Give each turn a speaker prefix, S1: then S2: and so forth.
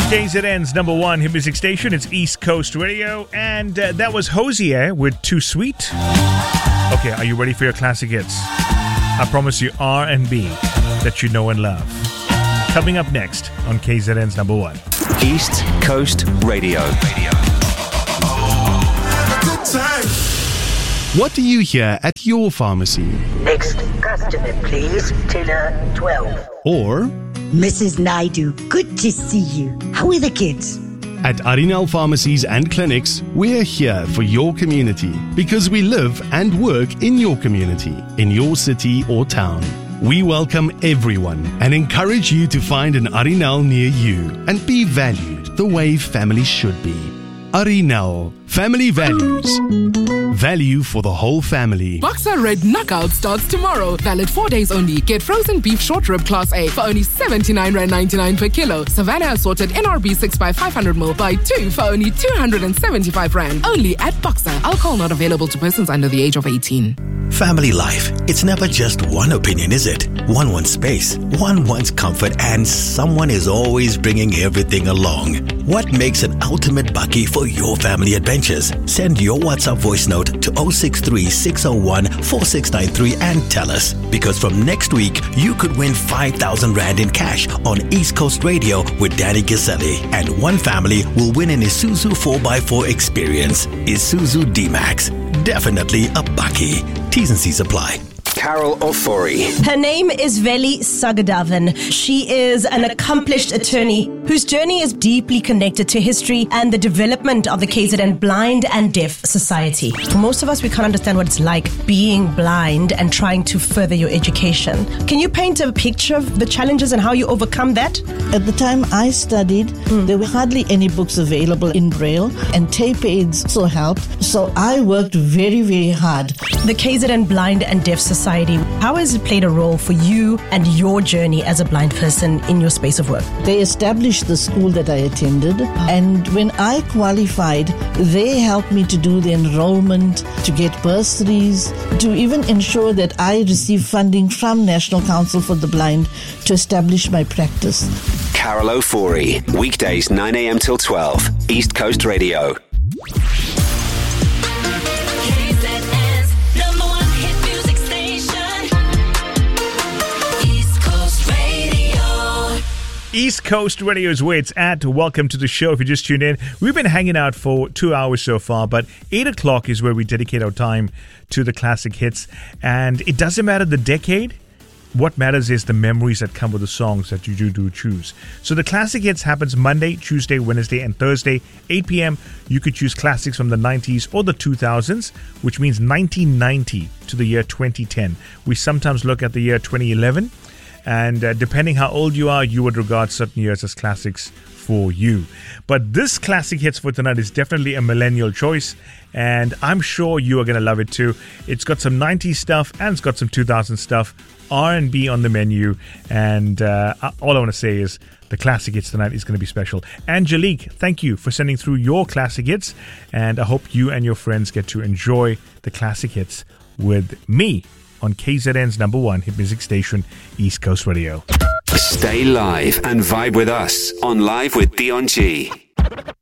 S1: KZN's number one hit music station. It's East Coast Radio. And that was Hosier with Too Sweet. Okay, are you ready for your classic hits? I promise you R&B that you know and love. Coming up next on KZN's number one.
S2: East Coast Radio.
S3: Good time.
S4: What do you hear at your pharmacy?
S5: Next customer, please. Tiller 12.
S4: Or
S5: Mrs. Naidu, good to see you. How are the kids?
S4: at Arinal Pharmacies and Clinics, we're here for your community because we live and work in your community, in your city or town. We welcome everyone and encourage you to find an Arinal near you and be valued the way family should be. Arinal, family values. Value for the whole family.
S6: Boxer Red Knockout starts tomorrow. Valid 4 days only. Get frozen beef short rib class A for only R79.99 per kilo. Savannah assorted NRB 6x500ml buy 2 for only R275. Only at Boxer. Alcohol not available to persons under the age of 18.
S7: Family life. It's never just one opinion, is it? One wants space, one wants comfort, and someone is always bringing everything along. What makes an ultimate bakkie for your family adventures? Send your WhatsApp voice note to 063 601 4693 and tell us. Because from next week, you could win 5,000 Rand in cash on East Coast Radio with Danny Giselli. And one family will win an Isuzu 4x4 experience. Isuzu D-Max. Definitely a bakkie. T's and C's apply.
S2: Carol Ofori.
S8: Her name is Veli Sagadavan. She is an accomplished attorney whose journey is deeply connected to history and the development of the KZN Blind and Deaf Society. For most of us, we can't understand what it's like being blind and trying to further your education. Can you paint a picture of the challenges and how you overcome that?
S9: At the time I studied, there were hardly any books available in Braille, and tape aids also helped. So I worked very, very hard.
S8: The KZN Blind and Deaf Society, how has it played a role for you and your journey as a blind person in your space of work?
S9: They established the school that I attended, and when I qualified, they helped me to do the enrollment, to get bursaries, to even ensure that I receive funding from National Council for the Blind to establish my practice.
S2: Carol Ofori. Weekdays 9 a.m. till 12. East Coast Radio.
S1: East Coast Radio is where it's at. Welcome to the show. If you just tuned in, we've been hanging out for 2 hours so far, but 8 o'clock is where we dedicate our time to the classic hits. And it doesn't matter the decade. What matters is the memories that come with the songs that you do choose. So the classic hits happens Monday, Tuesday, Wednesday, and Thursday, 8 p.m. You could choose classics from the 90s or the 2000s, which means 1990 to the year 2010. We sometimes look at the year 2011. And depending how old you are, you would regard certain years as classics for you. But this classic hits for tonight is definitely a millennial choice, and I'm sure you are going to love it too. It's got some 90s stuff and it's got some 2000 stuff, R&B on the menu, and all I want to say is the classic hits tonight is going to be special. Angelique, thank you for sending through your classic hits, and I hope you and your friends get to enjoy the classic hits with me on KZN's number one hit music station, East Coast Radio.
S2: Stay live and vibe with us on Live with Dion G.